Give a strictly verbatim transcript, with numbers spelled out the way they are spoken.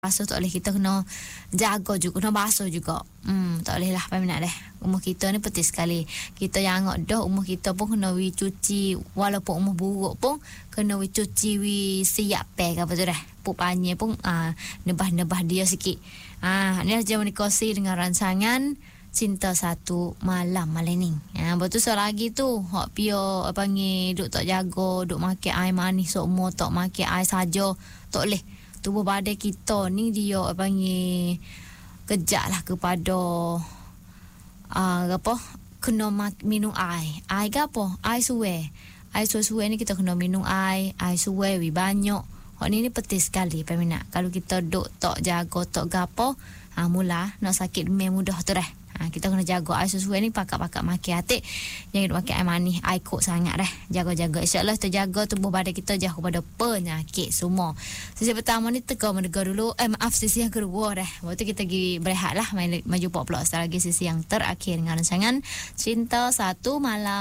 basuh tak boleh, kita kena jaga juga, kena basuh juga. Hmm, tak boleh lah peminat deh. Umur kita ni penting sekali. Kita yang anggap dah umur kita pun kena wi cuci, walaupun umur buruk pun kena wi cuci wi siap pack apa tu dah. Puk panjang pun ah nebah-nebah dia sikit. Ah, ni aja menikasi dengan rancangan Cinta Satu Malam malam ni. Ha, betul so lagi tu. Hak pio apa panggil duk tak jaga, duk makan air manis semua, tak makan air saja. Tak boleh. Tubuh badan kita ni dia apa panggil kejak lah kepada uh, apa kena mak- minum air. Air ke apa? Air suai. Air suai-suai ni kita kena minum air. Air suai wi banyak. Hak ni ni penting sekali peminat. Kalau kita duk tak jaga tak gapo, ha mula nak sakit demam mudah tu dah. Ha, kita kena jaga air sesuai ni pakak-pakak makan hati. Jangan duk makan air manis, air kok sangat dah. Jaga-jaga. InsyaAllah kita jaga tubuh badan kita jauh daripada penyakit semua. Sesi pertama ni teka mendengar dulu. Eh maaf, sesi yang kedua dah. Waktu kita pergi berehat lah. Main, maju pop pula. Setelah lagi sesi yang terakhir dengan rancangan Cinta Satu Malam.